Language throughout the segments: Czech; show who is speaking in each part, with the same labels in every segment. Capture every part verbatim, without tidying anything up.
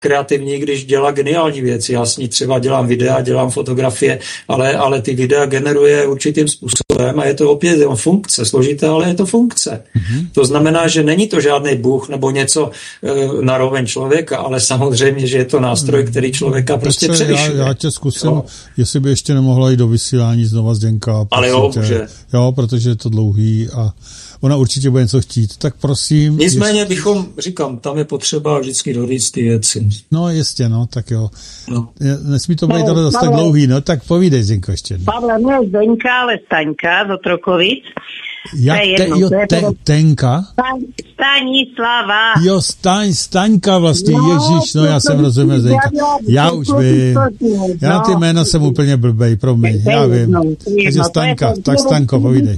Speaker 1: kreativní, když dělá geniální věci. Já s ní třeba dělám videa, dělám fotografie, ale, ale ty videa generuje určitým způsobem a je to opět funkce, složité, ale je to funkce. Mm-hmm. To znamená, že není to žádný bůh nebo něco e, na roveň člověka, ale samozřejmě, že je to nástroj, který člověka prostě převyšuje.
Speaker 2: Já, já tě zkusím, jo. Jestli by ještě nemohla jít do vysílání znova Zdenka.
Speaker 1: Ale jo, může.
Speaker 2: Jo, protože je to dlouhý a ona určitě bude něco chtít, tak prosím.
Speaker 1: Nicméně ještě... bychom, říkám, tam je potřeba vždycky doříct ty věci.
Speaker 2: No jistě, no, tak jo. No. Nesmí to být ale zase tak dlouhý, no, tak povídej, Zdenko, ještě.
Speaker 3: Pavle, ne Zdenka, ale Staňka z Otrokovic.
Speaker 2: Jak te, jedno, jo, te, tenka?
Speaker 3: Stanislava.
Speaker 2: Jo, staň, Staňka vlastně, no, ježiš, no já jsem rozuměl Zdenka. Já už vím. Já na ty jména jsem úplně blbej, promiň, já vím. Takže Staňka, tak Staňko, povídej.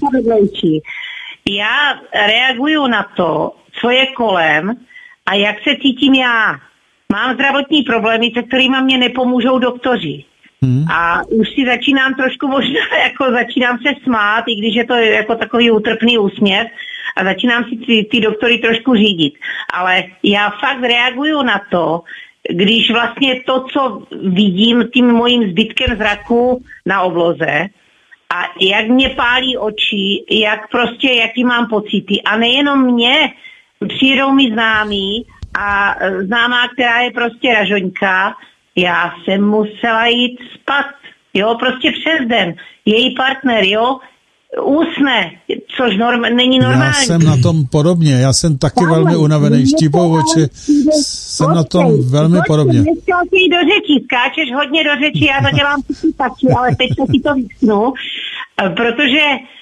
Speaker 3: Já reaguju na to, co je kolem a jak se cítím já. Mám zdravotní problémy, se kterými mě nepomůžou doktoři. Hmm. A už si začínám trošku možná, jako začínám se smát, i když je to jako takový útrpný úsměv a začínám si ty, ty doktory trošku řídit. Ale já fakt reaguju na to, když vlastně to, co vidím tím mojím zbytkem zraku na obloze, a jak mě pálí oči, jak prostě, jaký mám pocity. A nejenom mě, přijedou mi známí a známá, která je prostě ražoňka, já jsem musela jít spát, jo, prostě přes den. Její partner, jo, usne, což norm, není normální.
Speaker 2: Já jsem na tom podobně, já jsem taky Tam, velmi unavený, štípou oči, jsem na tom velmi
Speaker 3: Počkej,
Speaker 2: podobně.
Speaker 3: Dneska si do řeči, skáčeš hodně do řeči, já to dělám taky, ale teď si to vysknu, protože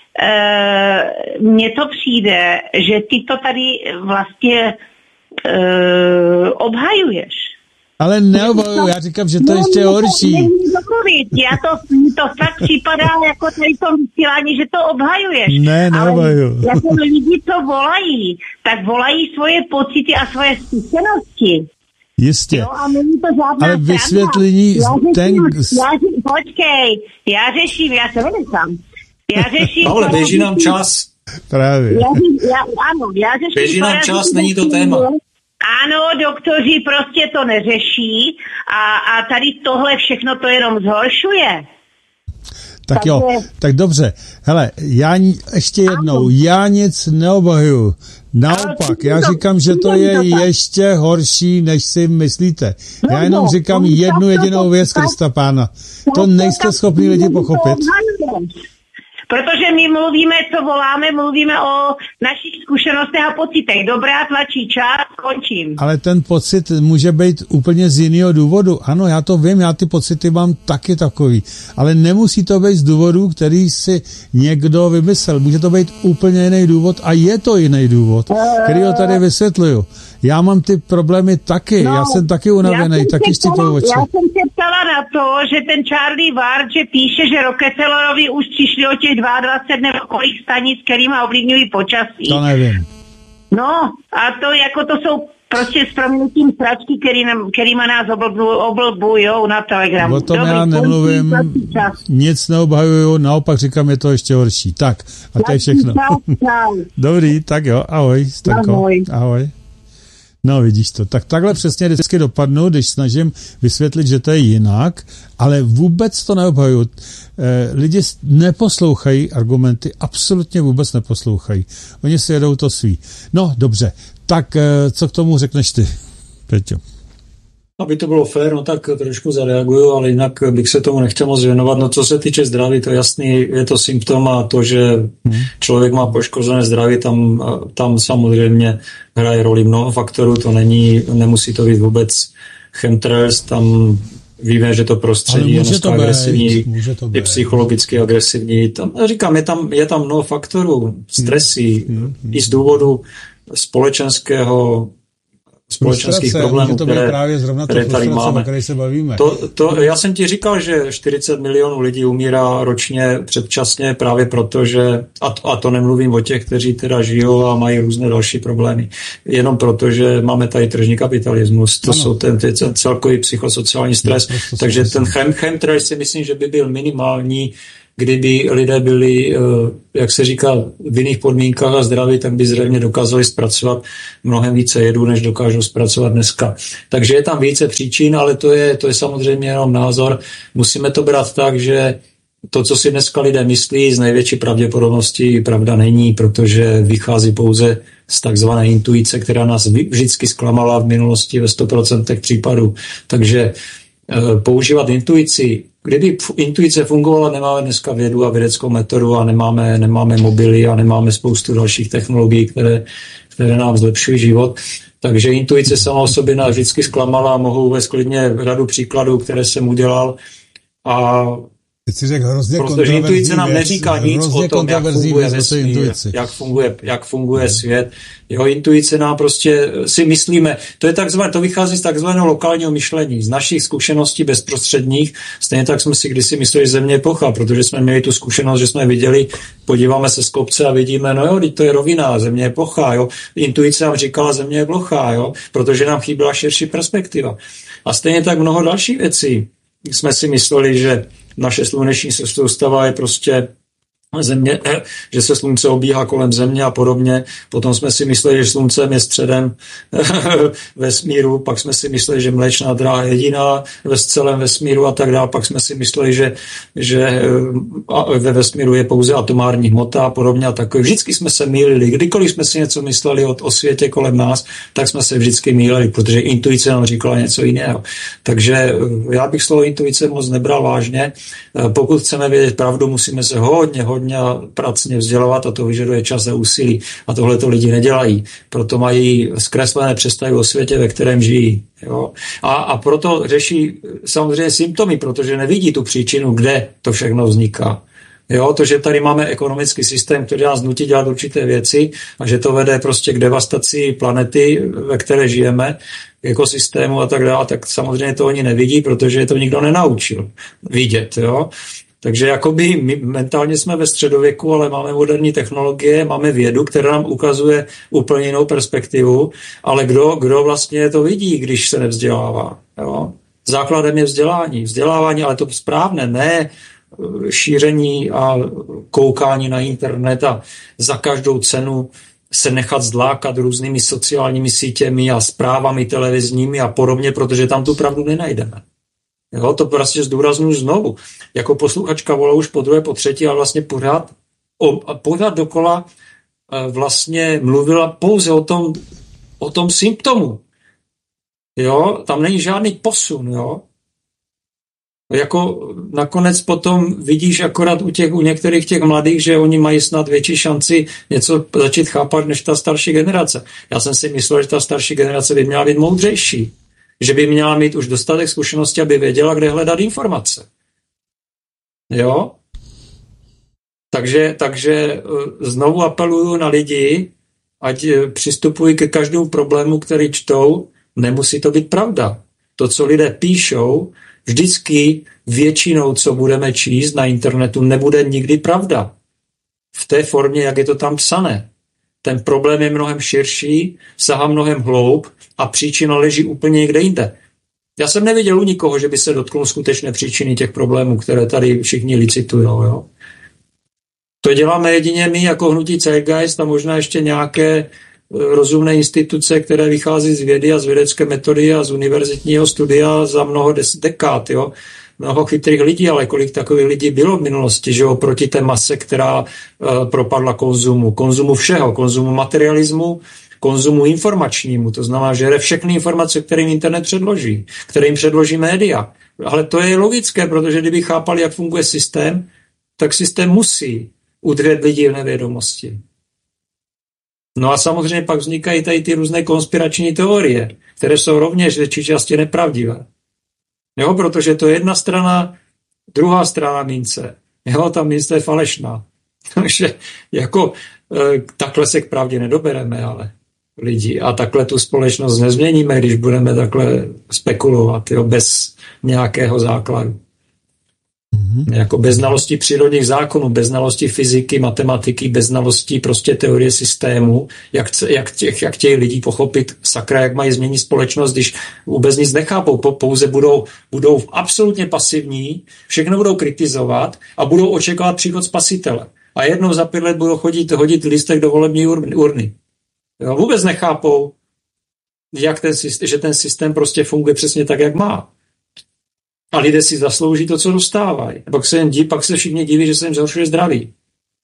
Speaker 3: e, mně to přijde, že ty to tady vlastně e, obhajuješ.
Speaker 2: Ale neobhajuju, já říkám, že to je ještě horší.
Speaker 3: Já to, to fakt připadá jako tady to vysílání, že to obhajuješ.
Speaker 2: Ne, neobhajuju.
Speaker 3: Ale jako lidi, co volají, tak volají svoje pocity a svoje zkušenosti.
Speaker 2: Jistě.
Speaker 3: Jo, a není to žádná
Speaker 2: ale vysvětlení...
Speaker 3: Já řeším,
Speaker 2: ten...
Speaker 3: já řeším, počkej, já řeším, já se nenechám. Já řeším...
Speaker 1: Ale běží nám čas.
Speaker 2: Právě.
Speaker 3: Já, já, ano, já řeším...
Speaker 1: Běží nám čas, není to téma.
Speaker 3: Ano, doktoři prostě to neřeší a, a tady tohle všechno to jenom zhoršuje.
Speaker 2: Tak Takže... jo, tak dobře. Hele, já ještě jednou, já nic neobhajuju. Naopak, já říkám, že to je ještě horší, než si myslíte. Já jenom říkám jednu jedinou věc, Krista Pána. To nejste schopni lidi pochopit.
Speaker 3: Protože my mluvíme, co voláme, mluvíme o našich zkušenostech a pocitech. Dobrá, tlačí čas, končím.
Speaker 2: Ale ten pocit může být úplně z jiného důvodu. Ano, já to vím, já ty pocity mám taky takový. Ale nemusí to být z důvodu, který si někdo vymyslel. Může to být úplně jiný důvod a je to jiný důvod, který ho tady vysvětluju. Já mám ty problémy taky, no, já jsem taky unavený, taky štípou oči.
Speaker 3: Já jsem se ptala na to, že ten Charlie Ward, že píše, že Rockefellorovi už přišli o těch dvacet dva nebo kolik stanic, kterýma ovlivňují počasí.
Speaker 2: To nevím.
Speaker 3: No, a to jako to jsou prostě s proměnutím sračky, který nám, kterýma nás oblbujou na Telegramu.
Speaker 2: O tom Dobrý, já nemluvím, nic neobhajuju, naopak říkám, je to ještě horší. Tak, a to je všechno. Dobrý, tak jo, ahoj, Stanko. Ahoj. ahoj. No, vidíš to. Tak takhle přesně vždycky dopadnu, když snažím vysvětlit, že to je jinak, ale vůbec to neobhajuju. Eh, lidi neposlouchají argumenty, absolutně vůbec neposlouchají. Oni si jedou to svý. No, dobře. Tak, eh, co k tomu řekneš ty, Peťo?
Speaker 1: Aby to bylo fér, no tak trošku zareaguju, ale jinak bych se tomu nechtěl moc věnovat. No co se týče zdraví, to jasný, je to symptom a to, že hmm. člověk má poškozené zdraví, tam, tam samozřejmě hraje roli mnoho faktorů, to není, nemusí to být vůbec chemtrails, tam víme, že to prostředí je dneska agresivní, je psychologicky agresivní. Tam, říkám, je tam, je tam mnoho faktorů, stresy, hmm. Hmm. i z důvodu společenského společenských problémů, které,
Speaker 2: právě zrovna
Speaker 1: které tady máme.
Speaker 2: O se bavíme.
Speaker 1: To, to, já jsem ti říkal, že čtyřicet milionů lidí umírá ročně předčasně právě proto, že, a to, a to nemluvím o těch, kteří teda žijou a mají různé další problémy, jenom proto, že máme tady tržní kapitalismus, to ano. jsou ten, ten celkový psychosociální stres, no, takže ten chem, chemtrail si myslím, že by byl minimální kdyby lidé byli, jak se říká, v jiných podmínkách a zdraví, tak by zřejmě dokázali zpracovat mnohem více jedu, než dokážou zpracovat dneska. Takže je tam více příčin, ale to je, to je samozřejmě jenom názor. Musíme to brát tak, že to, co si dneska lidé myslí, z největší pravděpodobností pravda není, protože vychází pouze z takzvané intuice, která nás vždycky zklamala v minulosti ve sto procent případů. Takže e, používat intuici, kdyby intuice fungovala, nemáme dneska vědu a vědeckou metodu a nemáme, nemáme mobily a nemáme spoustu dalších technologií, které, které nám zlepšují život. Takže intuice sama o sobě nás vždycky zklamala a mohu uvést klidně řadu příkladů, které jsem udělal a protože intuice nám neříká nic o tom, jak funguje vesmír, jak funguje, jak funguje svět. Jeho intuice nám prostě si myslíme, to je takzvané, to vychází z takzvaného lokálního myšlení, z našich zkušeností bezprostředních. Stejně tak jsme si kdysi mysleli, že Země je plochá, protože jsme měli tu zkušenost, že jsme viděli, podíváme se z kopce a vidíme, no jo, teď to je rovina, Země je plochá, jo. Intuice nám říkala, Země je plochá, jo, protože nám chyběla širší perspektiva. A stejně tak mnoho dalších věcí. Jsme si mysleli, že naše sluneční soustava je prostě země, že se slunce obíhá kolem země a podobně. Potom jsme si mysleli, že sluncem je středem vesmíru, pak jsme si mysleli, že Mléčná dráha je jediná ve celém vesmíru a tak dále. Pak jsme si mysleli, že, že ve vesmíru je pouze atomární hmota a podobně a takové. Vždycky jsme se mýlili. Kdykoliv jsme si něco mysleli o, o světě kolem nás, tak jsme se vždycky mýlili, protože intuice nám říkala něco jiného. Takže já bych slovo intuice moc nebral vážně. Pokud chceme vědět pravdu, musíme se hodně, hodně pracně vzdělávat a to vyžaduje čas a úsilí. A tohle to lidi nedělají. Proto mají zkreslené představy o světě, ve kterém žijí. Jo? A, a proto řeší samozřejmě symptomy, protože nevidí tu příčinu, kde to všechno vzniká. Jo, to, že tady máme ekonomický systém, který nás nutí dělat určité věci a že to vede prostě k devastaci planety, ve které žijeme, ekosystému a tak dále, tak samozřejmě to oni nevidí, protože to nikdo nenaučil vidět. Jo? Takže jakoby my mentálně jsme ve středověku, ale máme moderní technologie, máme vědu, která nám ukazuje úplně jinou perspektivu, ale kdo, kdo vlastně to vidí, když se nevzdělává? Jo? Základem je vzdělání. Vzdělávání, ale to správné, ne šíření a koukání na internet a za každou cenu se nechat zlákat různými sociálními sítěmi a zprávami televizními a podobně, protože tam tu pravdu nenajdeme. Jo, to prostě zdůraznuju znovu. Jako posluchačka volala už po druhé, po třetí a vlastně pořád, o, pořád dokola vlastně mluvila pouze o tom, o tom symptomu. Jo, tam není žádný posun, jo. Jako nakonec potom vidíš akorát u, těch, u některých těch mladých, že oni mají snad větší šanci něco začít chápat než ta starší generace. Já jsem si myslel, že ta starší generace by měla být moudřejší. Že by měla mít už dostatek zkušenosti, aby věděla, kde hledat informace. Jo? Takže, takže znovu apeluju na lidi, ať přistupují ke každému problému, který čtou, nemusí to být pravda. To, co lidé píšou, vždycky většinou, co budeme číst na internetu, nebude nikdy pravda. V té formě, jak je to tam psané. Ten problém je mnohem širší, sahá mnohem hloub a příčina leží úplně někde jinde. Já jsem neviděl u nikoho, že by se dotknul skutečné příčiny těch problémů, které tady všichni licitujou. Jo? To děláme jedině my jako hnutí Zeitgeist a možná ještě nějaké rozumné instituce, které vychází z vědy a z vědecké metody a z univerzitního studia za mnoho dekád. Jo? Mnoho chytrých lidí, ale kolik takových lidí bylo v minulosti, že jo, proti té mase, která uh, propadla konzumu. Konzumu všeho, konzumu materialismu, konzumu informačnímu. To znamená, že jde všechny informace, které jim internet předloží, které jim předloží média. Ale to je logické, protože kdyby chápali, jak funguje systém, tak systém musí udržet lidi v nevědomosti. No a samozřejmě pak vznikají tady ty různé konspirační teorie, které jsou rovněž větší části nepravdivé. Jo, protože to je jedna strana, druhá strana mince. Jo, ta mince je falešná. Takže jako e, takhle se k pravdě nedobereme, ale lidi. A takhle tu společnost nezměníme, když budeme takhle spekulovat, jo, bez nějakého základu. Mm-hmm. Jako bez znalosti přírodních zákonů, bez znalosti fyziky, matematiky, bez znalosti prostě teorie systému, jak, jak, těch, jak těch lidí pochopit, sakra, jak mají změnit společnost, když vůbec nic nechápou, pouze budou, budou absolutně pasivní, všechno budou kritizovat a budou očekávat příchod spasitele. A jednou za pět let budou chodit, hodit lístek do volební urny. Jo, vůbec nechápou, jak ten systém, že ten systém prostě funguje přesně tak, jak má. A lidé si zaslouží to, co dostávají. Pak se, jen dí, pak se všichni diví, že se jim zhoršuje zdraví.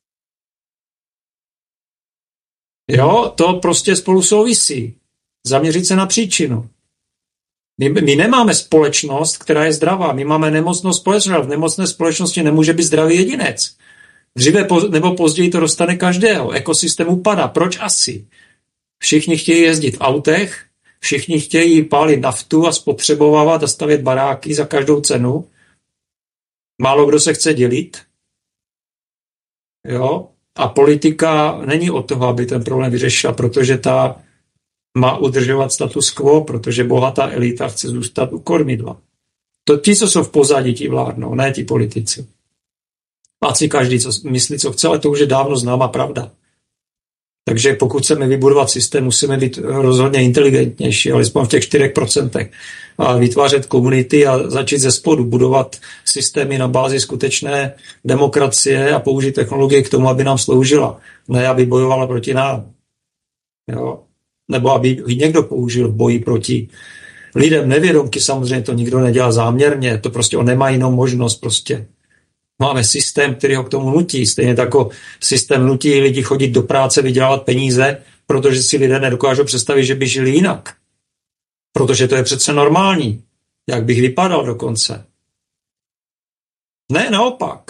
Speaker 1: Jo, to prostě spolu souvisí. Zaměřit se na příčinu. My, my nemáme společnost, která je zdravá. My máme nemocnou společnost. V nemocné společnosti nemůže být zdravý jedinec. Dříve nebo později to dostane každého. Ekosystém upadá. Proč asi? Všichni chtějí jezdit v autech, všichni chtějí pálit naftu a spotřebovávat a stavět baráky za každou cenu. Málo kdo se chce dělit. Jo? A politika není od toho, aby ten problém vyřešila, protože ta má udržovat status quo, protože bohatá elita chce zůstat u kormidla. To ti, co jsou v pozadí, ti vládnou, ne ti politici. A si každý co myslí, co chce, ale to už je dávno známá pravda. Takže pokud chceme vybudovat systém, musíme být rozhodně inteligentnější, alespoň v těch čtyřech procentech. A vytvářet komunity a začít ze spodu, budovat systémy na bázi skutečné demokracie a použít technologie k tomu, aby nám sloužila. Ne, aby bojovala proti nám. Jo? Nebo aby ji někdo použil v boji proti lidem nevědomky, samozřejmě to nikdo nedělá záměrně, to prostě on nemá jinou možnost prostě. Máme systém, který ho k tomu nutí. Stejně tak jako systém nutí lidi chodit do práce, vydělávat peníze, protože si lidé nedokážou představit, že by žili jinak. Protože to je přece normální. Jak bych vypadal dokonce. Ne, naopak.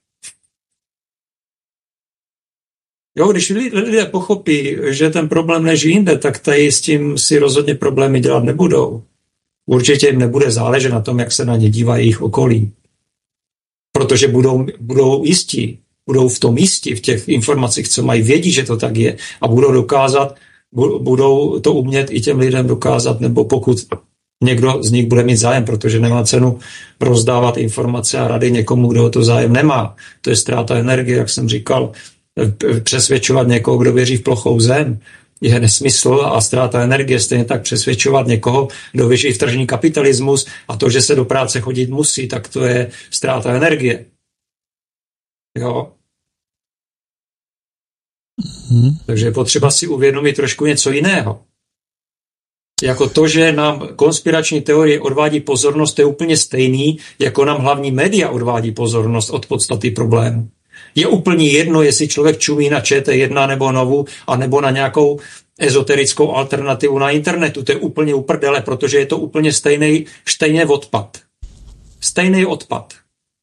Speaker 1: Jo, když lidé pochopí, že ten problém leží jinde, tak tady s tím si rozhodně problémy dělat nebudou. Určitě jim nebude záležet na tom, jak se na ně dívají jejich okolí. Protože budou, budou jistí, budou v tom jistí, v těch informacích, co mají, vědí, že to tak je a budou dokázat, budou to umět i těm lidem dokázat, nebo pokud někdo z nich bude mít zájem, protože nemá cenu rozdávat informace a rady někomu, kdo to zájem nemá. To je ztráta energie, jak jsem říkal, přesvědčovat někoho, kdo věří v plochou zem, je nesmysl a ztráta energie, stejně tak přesvědčovat někoho, kdo věří v tržní kapitalismus a to, že se do práce chodit musí, tak to je ztráta energie. Jo? Hmm. Takže je potřeba si uvědomit trošku něco jiného. Jako to, že nám konspirační teorie odvádí pozornost, to je úplně stejný, jako nám hlavní média odvádí pozornost od podstaty problému. Je úplně jedno, jestli člověk čumí na Č T jedna nebo Novu, anebo na nějakou ezoterickou alternativu na internetu. To je úplně uprdele, protože je to úplně stejný, stejný odpad. Stejný odpad.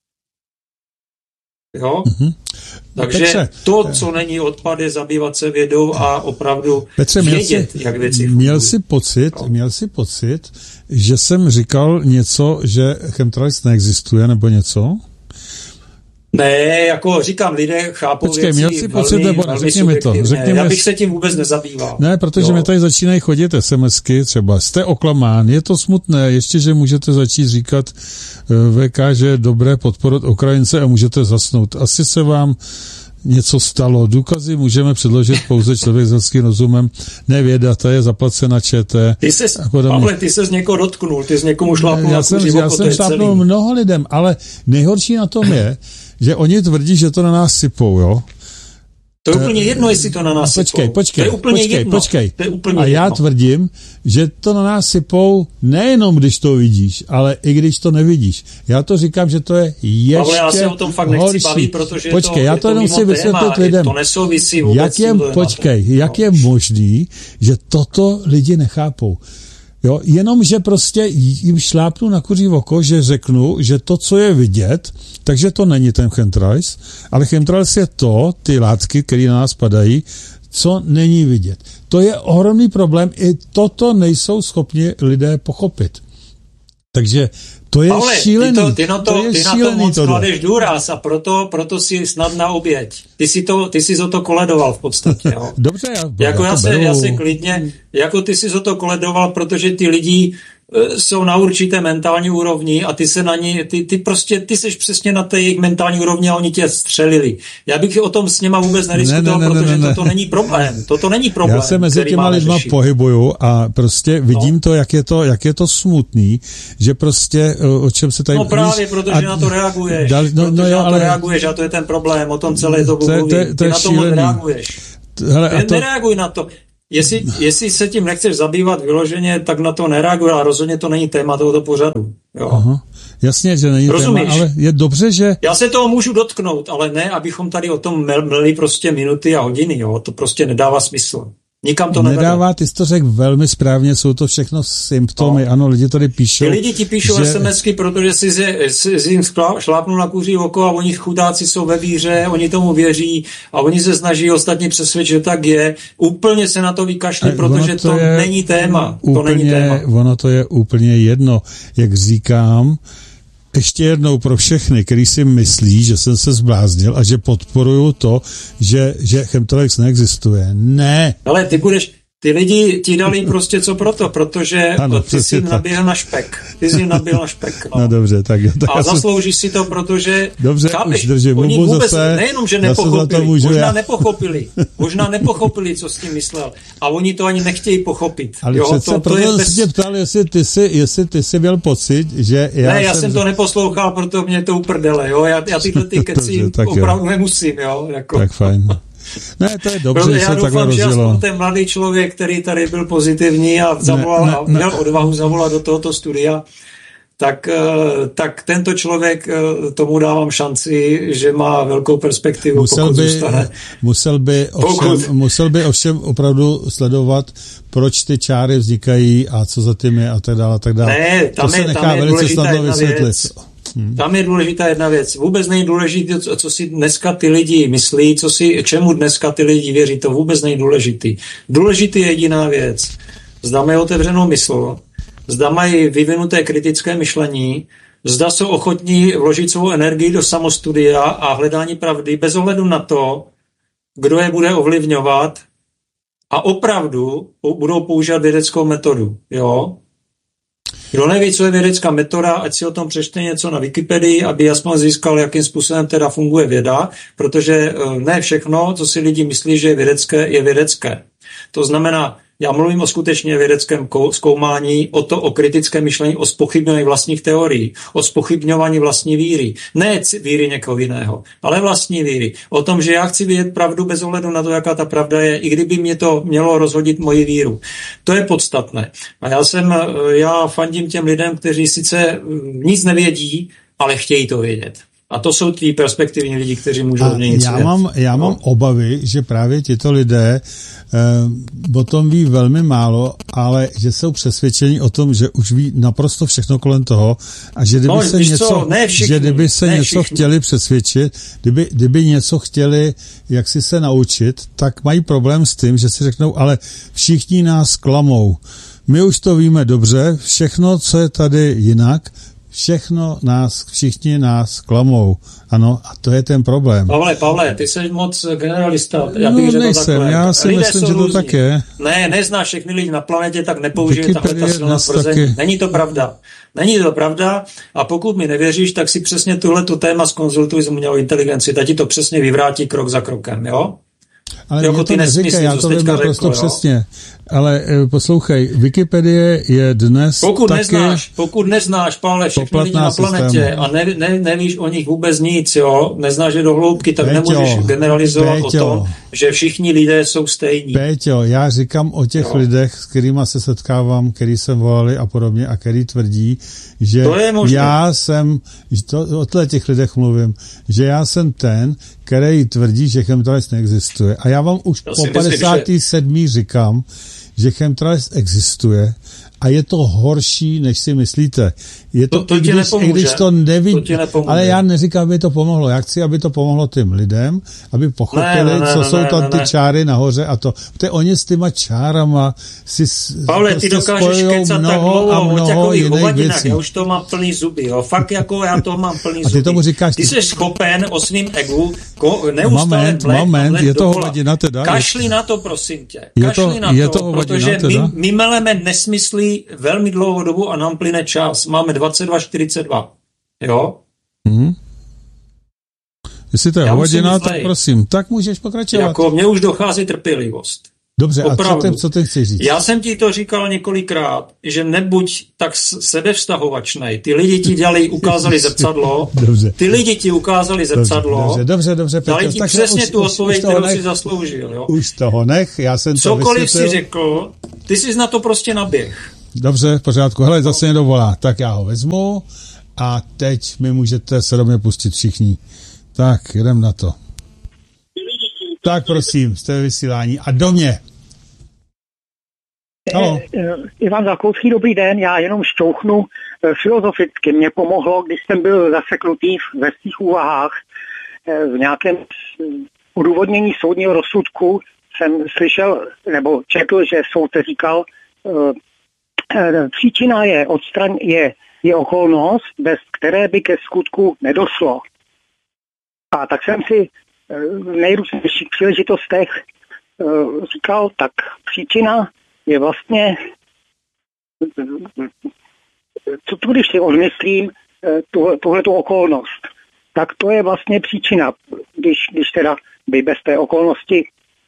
Speaker 1: Jo? Mm-hmm. Takže Petře, to, co není odpad, je zabývat se vědou a opravdu Petře, vědět,
Speaker 2: si,
Speaker 1: jak věci fungují.
Speaker 2: Měl si pocit, no. měl si pocit, že jsem říkal něco, že chemtrails neexistuje, nebo něco?
Speaker 1: Ne, jako říkám, lidé chápou
Speaker 2: Počkej,
Speaker 1: věci
Speaker 2: měl si pocit,
Speaker 1: velmi,
Speaker 2: nebo
Speaker 1: velmi
Speaker 2: řekni mi to. Řekni
Speaker 1: Já bych se tím vůbec nezabýval.
Speaker 2: Ne, protože mi tady začínají chodit SMSky třeba. Jste oklamán, je to smutné, ještě, že můžete začít říkat V K, že je dobré podporovat Ukrajince a můžete zasnout. Asi se vám něco stalo. Důkazy můžeme předložit pouze člověk s lidským rozumem. Nevěda, ta je zaplacena ČT.
Speaker 1: Ty ses, Pavle, ty ses někoho dotknul, ty jsi někomu šlápnul
Speaker 2: já jsem, já jsem šlápnul mnoho lidem, ale nejhorší na tom je, že oni tvrdí, že to na nás sypou, jo?
Speaker 1: To je úplně jedno, jestli to na nás
Speaker 2: počkej,
Speaker 1: sypou.
Speaker 2: Počkej,
Speaker 1: to je úplně
Speaker 2: počkej,
Speaker 1: jedno.
Speaker 2: počkej.
Speaker 1: To je úplně
Speaker 2: A já
Speaker 1: jedno.
Speaker 2: tvrdím, že to na nás sypou nejenom, když to vidíš, ale i když to nevidíš. Já to říkám, že to je ještě
Speaker 1: Pavle, já se o tom fakt nechci horší. bavit, protože
Speaker 2: počkej,
Speaker 1: to,
Speaker 2: já
Speaker 1: to
Speaker 2: to jenom si vysvětlit lidem.
Speaker 1: To nesouvisí vůbec.
Speaker 2: Jak je, počkej, jak je možný, že toto lidi nechápou? Jo, jenom, že prostě jim šlápnu na kuří oko, že řeknu, že to, co je vidět, takže to není ten chemtrails, ale chemtrails je to, ty látky, které na nás padají, co není vidět. To je ohromný problém, i toto nejsou schopni lidé pochopit. Takže to je
Speaker 1: Ale
Speaker 2: šílený.
Speaker 1: Ty, to, ty na to,
Speaker 2: to, je
Speaker 1: ty
Speaker 2: šílený
Speaker 1: na to moc
Speaker 2: tohle.
Speaker 1: kladeš důraz a proto, proto si snad na oběť. Ty si to, ty si o to koledoval v podstatě. Jo.
Speaker 2: Dobře, já,
Speaker 1: jako
Speaker 2: já,
Speaker 1: já,
Speaker 2: to
Speaker 1: se,
Speaker 2: beru.
Speaker 1: já se klidně, jako ty si o to koledoval, protože ty lidi jsou na určité mentální úrovni a ty se na ně, ty, ty prostě, ty seš přesně na té jejich mentální úrovni a oni tě střelili. Já bych o tom s něma vůbec nediskutoval, ne, ne, ne, protože ne, ne. toto není problém. Toto není problém.
Speaker 2: Já se mezi těma lidma řešit. pohybuju a prostě vidím no. to, jak je to, jak je to smutný, že prostě, o čem se tady...
Speaker 1: No právě, protože a, na to reaguješ. Dal, no, protože no, jo, na to ale... reaguješ a to je ten problém, o tom celé to mluví. Ty na tom nereaguješ. Hele, to... Nereaguj na to. Jestli, jestli se tím nechceš zabývat vyloženě, tak na to nereaguj, ale rozhodně to není téma tohoto pořadu. Jo. Aha.
Speaker 2: Jasně, že není Rozumíš? téma, ale je dobře, že...
Speaker 1: Já se toho můžu dotknout, ale ne, abychom tady o tom mleli prostě minuty a hodiny, jo. To prostě nedává smysl. Nikam to nevede.
Speaker 2: Nedává, ty jsi to řekl velmi správně, jsou to všechno symptomy, no. Ano, lidi tady píšou.
Speaker 1: Ty lidi ti píšou že... SMSky, protože jsi, jsi, jsi jim šlápnul na kuří oko a oni chudáci jsou ve víře, oni tomu věří a oni se snaží ostatně přesvědčit, že tak je. Úplně se na to vykašli, protože to, to není téma.
Speaker 2: Úplně,
Speaker 1: to není téma.
Speaker 2: Ono to je úplně jedno, jak říkám. Ještě jednou pro všechny, který si myslí, že jsem se zbláznil a že podporuju to, že, že Chemtralex neexistuje. Ne.
Speaker 1: Ale ty budeš, ty lidi ti dali prostě co proto, protože ano, ty jsi jim naběhl na špek. Ty jsi jim naběhl na špek. No,
Speaker 2: no dobře, tak. tak
Speaker 1: a zasloužíš si to, protože
Speaker 2: dobře,
Speaker 1: chápeš,
Speaker 2: už držím,
Speaker 1: oni vůbec
Speaker 2: zase,
Speaker 1: nejenom, že nepochopili, možná
Speaker 2: já.
Speaker 1: nepochopili, možná nepochopili, co s tím myslel. A oni to ani nechtějí pochopit.
Speaker 2: Ale
Speaker 1: jo,
Speaker 2: přece,
Speaker 1: to,
Speaker 2: proto
Speaker 1: to
Speaker 2: jsem se tě ptal, jestli ty, jsi, jestli ty jsi měl pocit, že já
Speaker 1: Ne, já
Speaker 2: jsem...
Speaker 1: jsem to neposlouchal, proto mě to uprdele, jo. Já, já tyhle ty keci opravdu jo. nemusím, jo. Jako.
Speaker 2: Tak fajn. Ne, to je dobře, že se takhle rozdělo. Já doufám, že
Speaker 1: ten mladý člověk, který tady byl pozitivní a zavolal ne, ne, a měl ne. odvahu zavolat do tohoto studia, tak, tak tento člověk, tomu dávám šanci, že má velkou perspektivu, musel pokud by, zůstane.
Speaker 2: Musel by, ovšem,
Speaker 1: pokud...
Speaker 2: musel by ovšem opravdu sledovat, proč ty čáry vznikají a co za tím je a tak dále. A tak dále.
Speaker 1: Ne, tam
Speaker 2: to
Speaker 1: je,
Speaker 2: se nechá
Speaker 1: tam je
Speaker 2: velice snadno vysvětlit.
Speaker 1: Hmm. Tam je důležitá jedna věc. Vůbec není důležité, co, co si dneska ty lidi myslí, co si, čemu dneska ty lidi věří, to vůbec není důležitý. Důležitý je jediná věc. Zda mají otevřenou mysl, zda mají vyvinuté kritické myšlení, zda jsou ochotní vložit svou energii do samostudia a hledání pravdy bez ohledu na to, kdo je bude ovlivňovat a opravdu budou používat vědeckou metodu. Jo? Kdo neví, co je vědecká metoda, ať si o tom přečte něco na Wikipedii, aby aspoň získal, jakým způsobem teda funguje věda, protože ne všechno, co si lidi myslí, že je vědecké, je vědecké. To znamená, já mluvím o skutečně vědeckém zkoumání, o to o kritickém myšlení, o zpochybňování vlastních teorií, o zpochybňování vlastní víry. Ne víry někoho jiného, ale vlastní víry. O tom, že já chci vědět pravdu bez ohledu na to, jaká ta pravda je, i kdyby mě to mělo rozhodit moji víru. To je podstatné. A já jsem, já fandím těm lidem, kteří sice nic nevědí, ale chtějí to vědět. A to jsou tí perspektivní lidi, kteří můžou změnit
Speaker 2: já
Speaker 1: svět.
Speaker 2: Mám, já mám no. obavy, že právě tito lidé eh, o tom ví velmi málo, ale že jsou přesvědčeni o tom, že už ví naprosto všechno kolem toho a že kdyby
Speaker 1: no,
Speaker 2: se, něco, všichni, že kdyby se něco chtěli přesvědčit, kdyby, kdyby něco chtěli jak si se naučit, tak mají problém s tím, že si řeknou, ale všichni nás klamou. My už to víme dobře, všechno, co je tady jinak, všechno nás, všichni nás klamou. Ano, a to je ten problém.
Speaker 1: Pavle, Pavle, ty jsi moc generalista. Já bych
Speaker 2: no, nejsem, já si lidé myslím, že to tak je.
Speaker 1: Ne, neznáš všechny lidi na planetě, tak nepoužije tahle ta silná tvrzení. Není to pravda. Není to pravda a pokud mi nevěříš, tak si přesně tuhletu téma zkonzultuj s umělou inteligenci. Ta ti to přesně vyvrátí krok za krokem, jo?
Speaker 2: Ale jako mě to neříká, já to vím naprosto přesně. Ale e, poslouchej, Wikipedie je dnes
Speaker 1: pokud
Speaker 2: taky...
Speaker 1: Neznáš, pokud neznáš, Pavle, všechny lidi na planetě systému. A ne, ne, nevíš o nich vůbec nic, jo, neznáš je do hloubky, tak Péťo, nemůžeš generalizovat Péťo, o tom, že všichni lidé jsou stejní.
Speaker 2: Péťo, já říkám o těch jo. lidech, s kterýma se setkávám, který jsem volali a podobně a který tvrdí, že já jsem, to, o těch lidech mluvím, že já jsem ten, který tvrdí, že chemtralex neexistuje. A já vám už to po padesátém sedmém že... říkám, že chemtralex existuje a je to horší, než si myslíte. Je to,
Speaker 1: to, to
Speaker 2: i, když, i když to neví,
Speaker 1: to
Speaker 2: ale já neříkám, aby to pomohlo. Já chci, aby to pomohlo tím lidem, aby pochopili, ne, ne, ne, co ne, jsou tam ne, ty ne. čáry nahoře a to. Protože oni s těma čárama si
Speaker 1: Pavle, ty dokážeš kecat tak dlouho o takových hovadinách, já už to mám plný zuby, jo. Fakt jako já to mám plný zuby.
Speaker 2: A ty tomu říkáš...
Speaker 1: Ty, ty jsi schopen o svým egu neustále
Speaker 2: moment,
Speaker 1: blek,
Speaker 2: moment,
Speaker 1: blek
Speaker 2: je to hovadina teda.
Speaker 1: Kašli na to, prosím tě.
Speaker 2: Je to,
Speaker 1: Kašli na
Speaker 2: je
Speaker 1: to,
Speaker 2: to
Speaker 1: protože my, my meleme nesmysly žili velmi dlouhou dobu a nám plyne čas. Máme dvacet dva čtyřicet dva. Jo?
Speaker 2: Hmm. Jestli to je hodina, tak prosím, tak můžeš pokračovat.
Speaker 1: Jako mně už dochází trpělivost.
Speaker 2: Dobře, opravdu. A co, te, co ty chceš říct?
Speaker 1: Já jsem ti to říkal několikrát, že nebuď tak sebevztahovačnej. Ty lidi ti dělali, ukázali zrcadlo.
Speaker 2: Dobře.
Speaker 1: Ty lidi ti ukázali zrcadlo.
Speaker 2: Dobře, dobře, dobře. Petr,
Speaker 1: dali ti přesně už, tu odpověď, kterou nech, si zasloužil. Jo?
Speaker 2: Už toho nech, já jsem
Speaker 1: Cokoliv
Speaker 2: to vysvětlil.
Speaker 1: si řekl, ty jsi na to prostě naběh.
Speaker 2: Dobře, v pořádku. Hele, zase někdo volá. Tak já ho vezmu a teď mi můžete se do mě pustit všichni. Tak, jdem na to. Tak prosím, jste ve vysílání. A do mě.
Speaker 4: Halo. Ivan Zakouský, dobrý den, já jenom šťouchnu filozoficky. Mě pomohlo, když jsem byl zaseknutý ve svých úvahách v nějakém odůvodnění soudního rozsudku, jsem slyšel, nebo četl, že soudce říkal, příčina je, odstraň, je, je okolnost, bez které by ke skutku nedošlo. A tak jsem si v nejrůznějších příležitostech říkal, tak příčina je vlastně, co tu, když si odmyslím tuhletu okolnost, tak to je vlastně příčina, když, když teda by bez té okolnosti,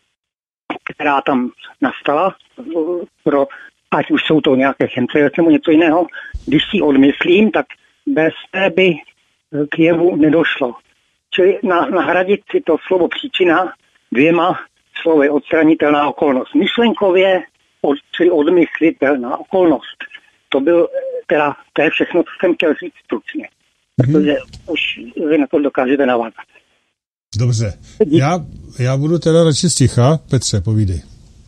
Speaker 4: která tam nastala, pro, ať už jsou to nějaké chemtrails nebo něco jiného, když si odmyslím, tak bez té by k jevu nedošlo. Čili na, nahradit si to slovo příčina dvěma slovy odstranitelná okolnost. Myšlenkově, od, čili odmyslitelná okolnost. To byl, teda, to je všechno, co jsem chtěl říct stručně. Mm-hmm. Protože už vy na to dokážete navázat.
Speaker 2: Dobře. Já, já budu teda radši sticha. Petře, povídej.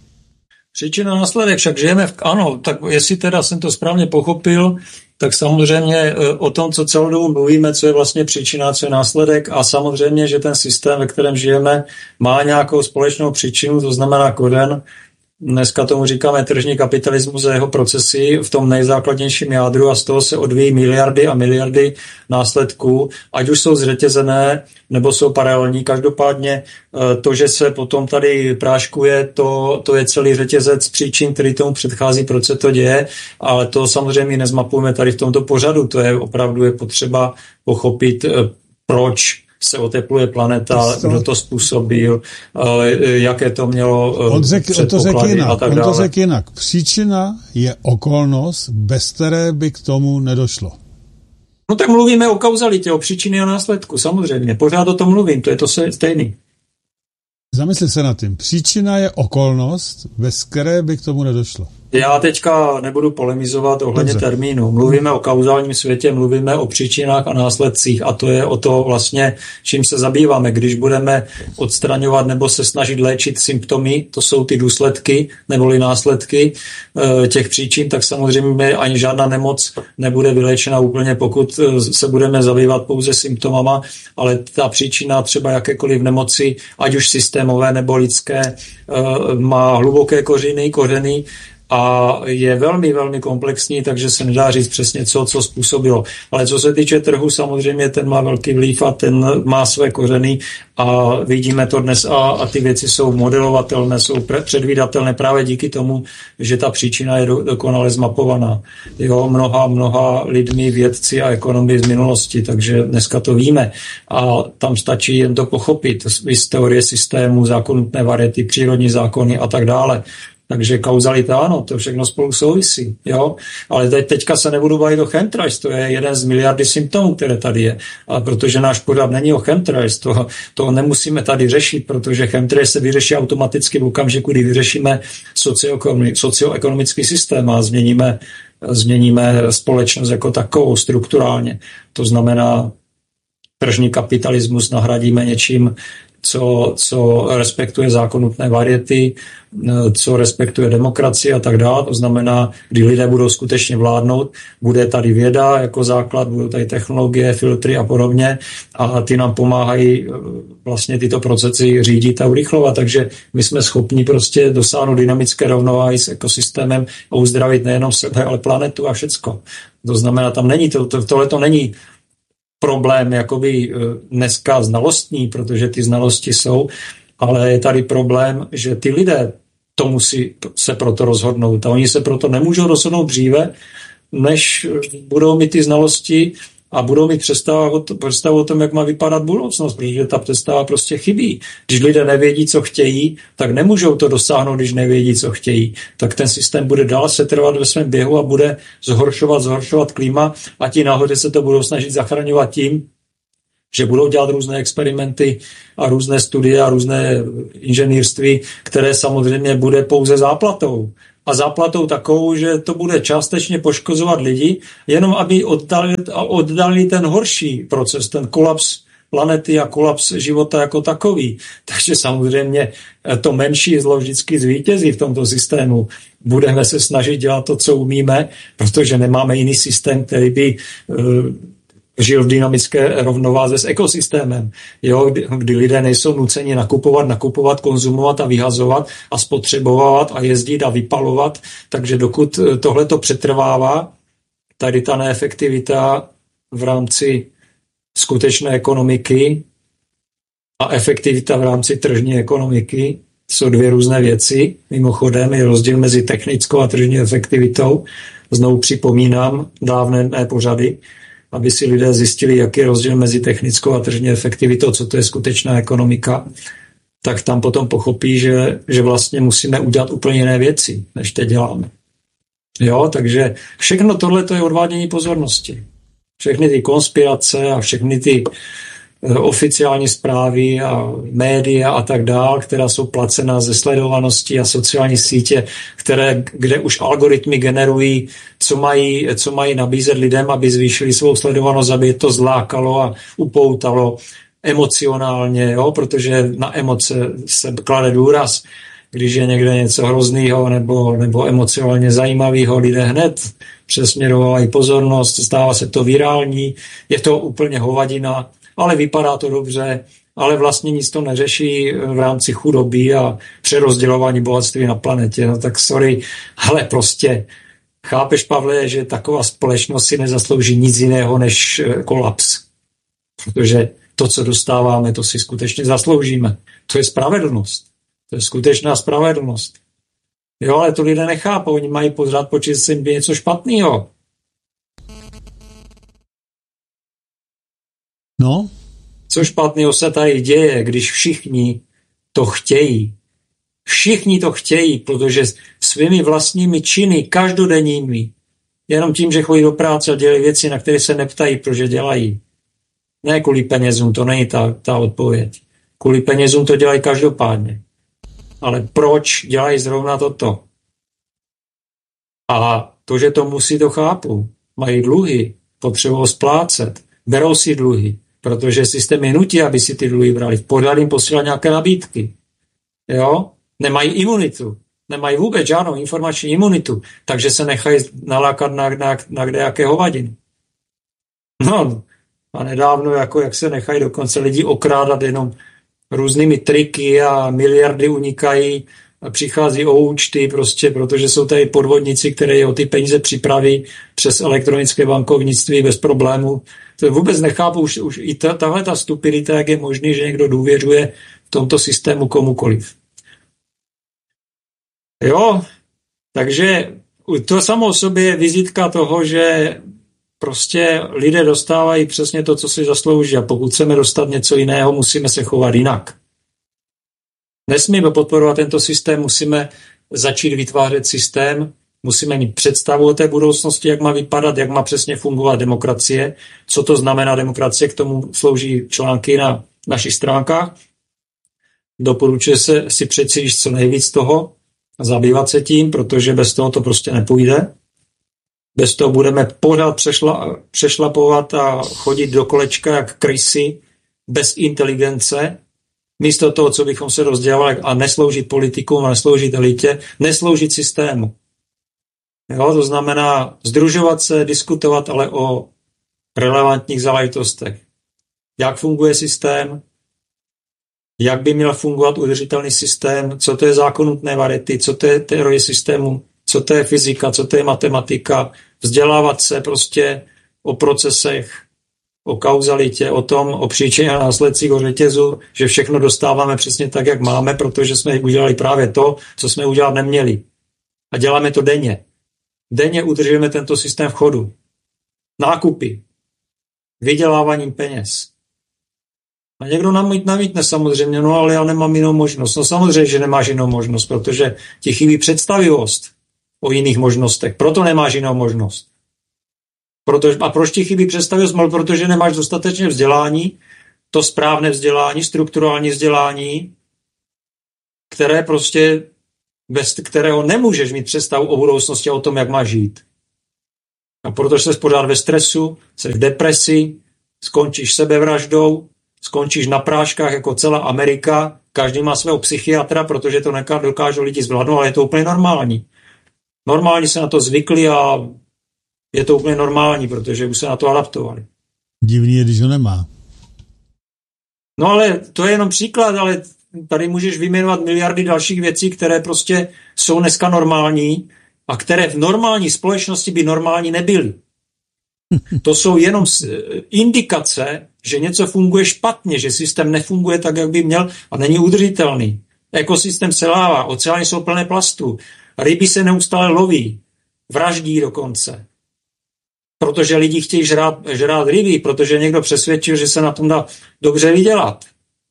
Speaker 1: Příčina následek, však žijeme v... Ano, tak jestli teda jsem to správně pochopil, tak samozřejmě o tom, co celou dobu mluvíme, co je vlastně příčina, co je následek a samozřejmě, že ten systém, ve kterém žijeme, má nějakou společnou příčinu, to znamená koren. Dneska tomu říkáme tržní kapitalismus a jeho procesy v tom nejzákladnějším jádru a z toho se odvíjí miliardy a miliardy následků, ať už jsou zřetězené nebo jsou paralelní. Každopádně to, že se potom tady práškuje, to, to je celý řetězec příčin, který tomu předchází, proč se to děje, ale to samozřejmě nezmapujeme tady v tomto pořadu. To je opravdu je potřeba pochopit, proč se otepluje planeta, to... kdo to způsobil, jaké to mělo
Speaker 2: on řek,
Speaker 1: předpoklady
Speaker 2: on to jinak,
Speaker 1: a tak
Speaker 2: on
Speaker 1: dále.
Speaker 2: On to řekl jinak. Příčina je okolnost, bez které by k tomu nedošlo.
Speaker 1: No tak mluvíme o kauzalitě, o příčině a následku, samozřejmě. Pořád o tom mluvím, to je to stejný.
Speaker 2: Zamysli se nad tím. Příčina je okolnost, bez které by k tomu nedošlo.
Speaker 1: Já teďka nebudu polemizovat ohledně
Speaker 2: Dobře.
Speaker 1: termínu. Mluvíme o kauzálním světě, mluvíme o příčinách a následcích a to je o to vlastně, čím se zabýváme. Když budeme odstraňovat nebo se snažit léčit symptomy, to jsou ty důsledky neboli následky e, těch příčin, tak samozřejmě ani žádná nemoc nebude vyléčena úplně, pokud se budeme zabývat pouze symptomama, ale ta příčina třeba jakékoliv nemoci, ať už systémové nebo lidské, e, má hluboké kořeny, kořeny, a je velmi, velmi komplexní, takže se nedá říct přesně co, co způsobilo. Ale co se týče trhu, samozřejmě ten má velký vliv a ten má své kořeny a vidíme to dnes a, a ty věci jsou modelovatelné, jsou pre, předvídatelné právě díky tomu, že ta příčina je do, dokonale zmapovaná. Jo, mnoha, mnoha lidmi, vědci a ekonomy z minulosti, takže dneska to víme a tam stačí jen to pochopit z teorie systému, zákonné variety, přírodní zákony a tak dále. Takže kauzalita, ano, to všechno spolu souvisí, jo. Ale teď, teďka se nebudu bavit o chemtrails, to je jeden z miliardy symptomů, které tady je. A protože náš pořad není o chemtrails, to, to nemusíme tady řešit, protože chemtrails se vyřeší automaticky v okamžiku, kdy vyřešíme socioekonomický systém a změníme, změníme společnost jako takovou strukturálně. To znamená, tržní kapitalismus nahradíme něčím, co, co respektuje zákon nutné variety, co respektuje demokracii a tak dále. To znamená, kdy lidé budou skutečně vládnout, bude tady věda jako základ, budou tady technologie, filtry a podobně a ty nám pomáhají vlastně tyto procesy řídit a urychlovat. Takže my jsme schopni prostě dosáhnout dynamické rovnováhy s ekosystémem a uzdravit nejenom sebe, ale planetu a všecko. To znamená, tam není to, to tohle to není problém jakoby dneska znalostní, protože ty znalosti jsou, ale je tady problém, že ty lidé to musí se proto rozhodnout. A oni se proto nemůžou rozhodnout dříve, než budou mít ty znalosti a budou mít představu o tom, jak má vypadat budoucnost, protože ta představa prostě chybí. Když lidé nevědí, co chtějí, tak nemůžou to dosáhnout, když nevědí, co chtějí. Tak ten systém bude dál se trvat ve svém běhu a bude zhoršovat, zhoršovat klima a ti nahoře se to budou snažit zachraňovat tím, že budou dělat různé experimenty a různé studie a různé inženýrství, které samozřejmě bude pouze záplatou. A záplatou takovou, že to bude částečně poškozovat lidi, jenom aby oddali, oddali ten horší proces, ten kolaps planety a kolaps života jako takový. Takže samozřejmě to menší zlo vždycky zvítězí v tomto systému. Budeme se snažit dělat to, co umíme, protože nemáme jiný systém, který by žil v dynamické rovnováze s ekosystémem, jo, kdy, kdy lidé nejsou nuceni nakupovat, nakupovat, konzumovat a vyhazovat a spotřebovat a jezdit a vypalovat, takže dokud tohleto přetrvává, tady ta neefektivita v rámci skutečné ekonomiky a efektivita v rámci tržní ekonomiky jsou dvě různé věci. Mimochodem je rozdíl mezi technickou a tržní efektivitou. Znovu připomínám dávné pořady, aby si lidé zjistili, jaký je rozdíl mezi technickou a tržní efektivitou, co to je skutečná ekonomika, tak tam potom pochopí, že, že vlastně musíme udělat úplně jiné věci, než teď děláme. Jo, takže všechno tohle to je odvádění pozornosti. Všechny ty konspirace a všechny ty oficiální zprávy a média a tak dál, která jsou placená ze sledovanosti a sociální sítě, které, kde už algoritmy generují, co mají, co mají nabízet lidem, aby zvýšili svou sledovanost, aby je to zlákalo a upoutalo emocionálně, jo? Protože na emoce se klade důraz. Když je někde něco hroznýho nebo, nebo emocionálně zajímavého, lidé hned přesměrovají pozornost, stává se to virální, je to úplně hovadina, ale vypadá to dobře, ale vlastně nic to neřeší v rámci chudoby a přerozdělování bohatství na planetě. No tak sorry, ale prostě chápeš, Pavle, že taková společnost si nezaslouží nic jiného než kolaps. Protože to, co dostáváme, to si skutečně zasloužíme. To je spravedlnost. To je skutečná spravedlnost. Jo, ale to lidé nechápou. Oni mají pořád počít, že se jim děje něco špatného.
Speaker 2: No?
Speaker 1: Co špatného se tady děje, když všichni to chtějí. Všichni to chtějí, protože svými vlastními činy, každodenními, jenom tím, že chodí do práce a dělají věci, na které se neptají, protože dělají. Ne kvůli penězům, to není ta, ta odpověď. Kvůli penězům to dělají každopádně. Ale proč dělají zrovna toto? A to, že to musí, to chápu. Mají dluhy, potřebují splácet, berou si dluhy, protože systém je nutí, aby si ty dluhy brali. Pořád jim posílat nějaké nabídky. Jo? Nemají imunitu. Nemají vůbec žádnou informační imunitu, takže se nechají nalákat na, na, na kdejaké hovadiny. No, a nedávno, jako jak se nechají dokonce lidi okrádat jenom různými triky a miliardy unikají a přichází o účty prostě, protože jsou tady podvodníci, které o ty peníze připraví přes elektronické bankovnictví bez problému. To vůbec nechápu už, už i ta, tahle ta stupidita, jak je možný, že někdo důvěřuje v tomto systému komukoliv. Jo, takže to samo o sobě je vizitka toho, že prostě lidé dostávají přesně to, co si zaslouží a pokud chceme dostat něco jiného, musíme se chovat jinak. Nesmíme podporovat tento systém, musíme začít vytvářet systém, musíme mít představu o té budoucnosti, jak má vypadat, jak má přesně fungovat demokracie, co to znamená demokracie, k tomu slouží články na našich stránkách. Doporučuje se si přečíst co nejvíc toho a zabývat se tím, protože bez toho to prostě nepůjde. Bez toho budeme pořád přešla, přešlapovat a chodit do kolečka jak krysy, bez inteligence, místo toho, co bychom se rozdělali a nesloužit politikům a nesloužit elitě, nesloužit systému. Jo, to znamená sdružovat se, diskutovat, ale o relevantních záležitostech. Jak funguje systém, jak by měl fungovat udržitelný systém, co to je zákon nutné varity, co to je teorie systému, co to je fyzika, co to je matematika, vzdělávat se prostě o procesech, o kauzalitě, o tom, o příčině a následcích, o řetězu, že všechno dostáváme přesně tak, jak máme, protože jsme udělali právě to, co jsme udělat neměli. A děláme to denně. Denně udržujeme tento systém v chodu. Nákupy. Vyděláváním peněz. A někdo namít, namítne samozřejmě, no ale já nemám jinou možnost. No samozřejmě, že nemáš jinou možnost, protože ti chybí představivost o jiných možnostech. Proto nemáš jinou možnost. Proto, a proč ti chybí představivost? Protože nemáš dostatečné vzdělání, to správné vzdělání, strukturální vzdělání, které prostě, bez kterého nemůžeš mít představu o budoucnosti a o tom, jak máš žít. A protože jsi pořád ve stresu, jsi v depresi, skončíš sebevraždou, skončíš na práškách jako celá Amerika, každý má svého psychiatra, protože to dokážou lidi zvládnout, ale je to úplně normální. Normálně se na to zvykli a je to úplně normální, protože už se na to adaptovali.
Speaker 2: Divný je, když ho nemá.
Speaker 1: No ale to je jenom příklad, ale tady můžeš vyjmenovat miliardy dalších věcí, které prostě jsou dneska normální a které v normální společnosti by normální nebyly. To jsou jenom indikace, že něco funguje špatně, že systém nefunguje tak, jak by měl a není udržitelný. Ekosystém selává, oceány jsou plné plastů, ryby se neustále loví, vraždí dokonce. Protože lidi chtějí žrát, žrát ryby, protože někdo přesvědčil, že se na tom dá dobře vydělat.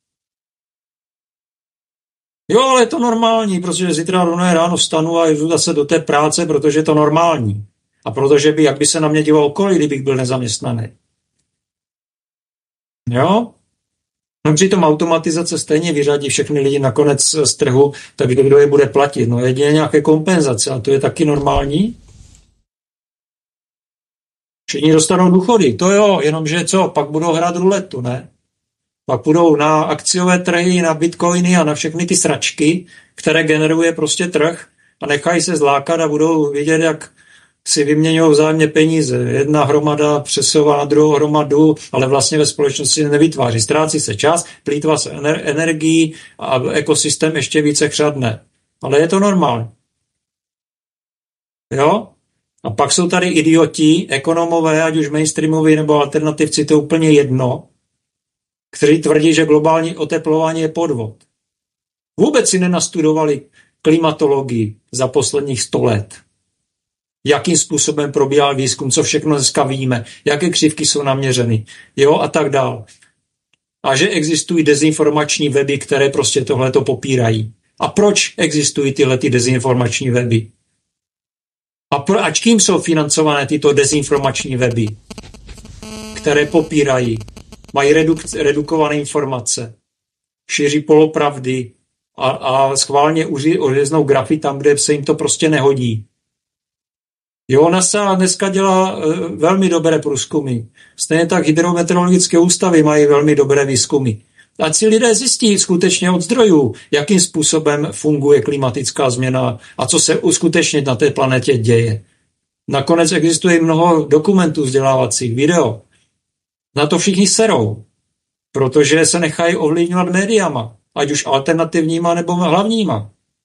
Speaker 1: Jo, ale je to normální, protože zítra ráno vstanu a jdu zase do té práce, protože je to normální. A protože by, jak by se na mě díval okolí, kdybych byl nezaměstnaný. Jo? No přitom automatizace stejně vyřadí všechny lidi nakonec z trhu, tak kdo je bude platit? No jedině nějaké kompenzace, a to je taky normální. Všichni dostanou důchody, to jo, jenomže co, pak budou hrát ruletu, ne? Pak budou na akciové trhy, na bitcoiny a na všechny ty sračky, které generuje prostě trh a nechají se zlákat a budou vidět, jak si vyměňují vzájemně peníze. Jedna hromada přesouvá na druhou hromadu, ale vlastně ve společnosti nevytváří. Ztrácí se čas, plýtvá se ener- energií a ekosystém ještě více chřadne. Ale je to normální. Jo? A pak jsou tady idioti, ekonomové, ať už mainstreamoví nebo alternativci, to je úplně jedno, kteří tvrdí, že globální oteplování je podvod. Vůbec si nenastudovali klimatologii za posledních sto let. Jakým způsobem probíhal výzkum, co všechno dneska víme, jaké křivky jsou naměřeny, jo, a tak dál. A že existují dezinformační weby, které prostě tohleto popírají. A proč existují tyhle ty dezinformační weby? A pro, ač kým jsou financované tyto dezinformační weby, které popírají, mají reduk, redukované informace, šíří polopravdy a, a schválně uřeznou grafy tam, kde se jim to prostě nehodí. Jo, NASA dneska dělá uh, velmi dobré průzkumy. Stejně tak hydrometeorologické ústavy mají velmi dobré výzkumy. A si lidé zjistí skutečně od zdrojů, jakým způsobem funguje klimatická změna a co se skutečně na té planetě děje. Nakonec existuje mnoho dokumentů vzdělávacích, video. Na to všichni serou, protože se nechají ovlivňovat médiama, ať už alternativníma nebo hlavníma.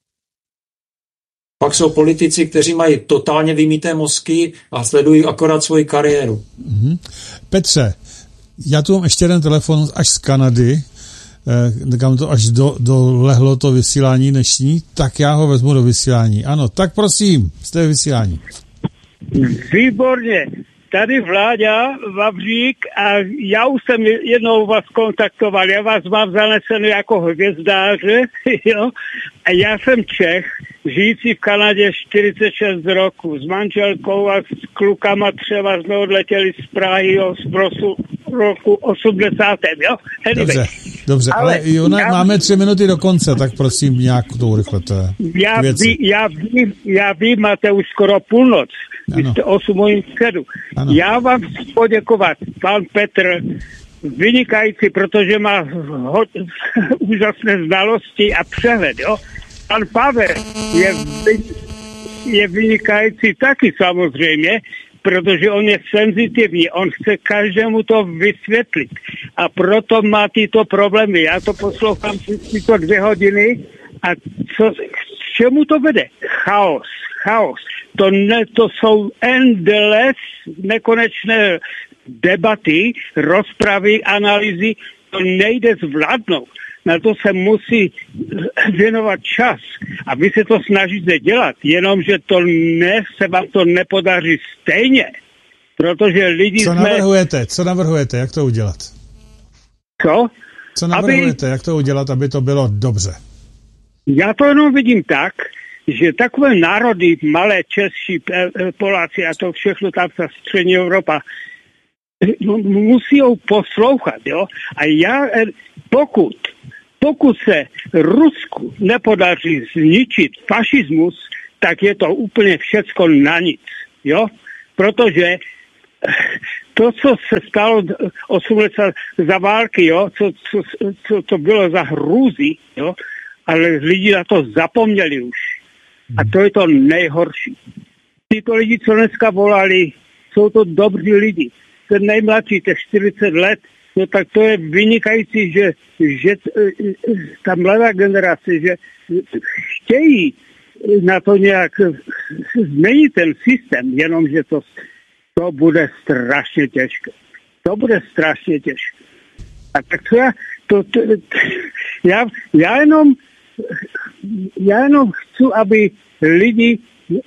Speaker 1: Pak jsou politici, kteří mají totálně vymyté mozky a sledují akorát svoji kariéru.
Speaker 2: Mm-hmm. Petře, já tu mám ještě jeden telefon až z Kanady, eh, kam to až do, dolehlo to vysílání dnešní, tak já ho vezmu do vysílání. Ano, tak prosím, jste ve vysílání.
Speaker 5: Výborně. Tady Vláďa Vavřík a já už jsem jednou vás kontaktoval, já vás mám zaneseno jako hvězdáře, jo, a já jsem Čech, žijící v Kanadě čtyřicet šest roků, s manželkou a s klukama třeba jsme odletěli z Prahy z prosu roku osmdesátém, jo? Anyway.
Speaker 2: Dobře, dobře, ale, ale Jona, já, máme tři minuty do konce, tak prosím nějak to urychlete.
Speaker 5: Já, ví, já, vím, já vím, máte už skoro půlnoc, vy jste osm hodin středu. Já vám chci poděkovat, pan Petr, vynikající, protože má ho, úžasné znalosti a přehled, jo? Pan Pavel je, je vynikající taky samozřejmě, protože on je senzitivní, on chce každému to vysvětlit a proto má tyto problémy. Já to poslouchám tyto dvě hodiny a co, k čemu to vede? Chaos, chaos. To, ne, to jsou endless, nekonečné debaty, rozpravy, analýzy, to nejde zvládnout. Na to se musí věnovat čas. A vy se to snažíte dělat, jenomže to ne, se vám to nepodaří stejně. Protože lidi
Speaker 2: Co
Speaker 5: jsme...
Speaker 2: navrhujete? Co navrhujete? Jak to udělat?
Speaker 5: Co?
Speaker 2: Co navrhujete? Aby... Jak to udělat, aby to bylo dobře?
Speaker 5: Já to jenom vidím tak, že takové národy, malé Češi, Poláci a to všechno tam ta střední Evropa, musí ho poslouchat, jo? A já, pokud, pokud se Rusku nepodaří zničit fašismus, tak je to úplně všecko na nic, jo? Protože to, co se stalo osm let za války, jo? Co, co, co to bylo za hrůzy, jo? Ale lidi na to zapomněli už. A to je to nejhorší. Tyto lidi, co dneska volali, jsou to dobří lidi. Ten nejmladší, těch čtyřicet let, no tak to je vynikající, že, že ta mladá generace, že chtějí na to nějak změnit ten systém, jenomže to, to bude strašně těžké. To bude strašně těžké. A tak to já, to, to, to, já, já jenom já jenom chci, aby lidi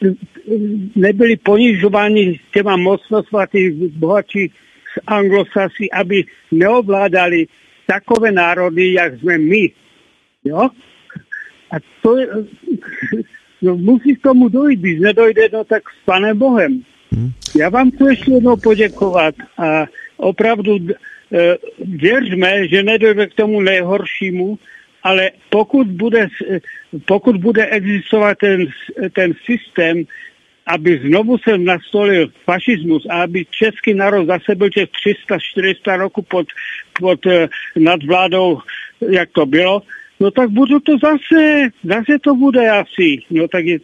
Speaker 5: nebyli ponižováni těma mocnostma, ty bohatší anglosasi, aby neovládali takové národy, jak jsme my. Jo? A to je, no, musí k tomu dojít, když nedojde, no tak s Panem Bohem. Já vám chci ještě jednou poděkovat a opravdu e, věřme, že nedojde k tomu nejhoršímu, ale pokud bude, pokud bude existovat ten, ten systém, aby znovu se nastolil fašismus a aby český národ zase byl těch tři sta čtyři sta roku pod, pod nadvládou, jak to bylo, no tak budu to zase, zase to bude asi. No tak je,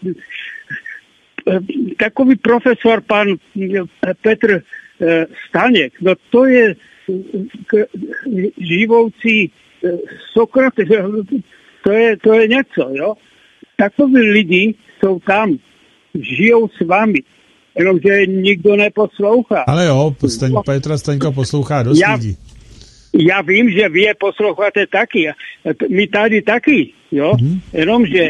Speaker 5: takový profesor, pan Petr Staněk, no to je živoucí Sokrates, to je, to je něco, jo. Takoví lidi jsou tam, žijou s vámi, jenomže je nikdo neposlouchá.
Speaker 2: Ale jo, Staň, Petra Staňka poslouchá dost
Speaker 5: já,
Speaker 2: lidí.
Speaker 5: Já vím, že vy je posloucháte taky, my tady taky, jo, mm-hmm. jenomže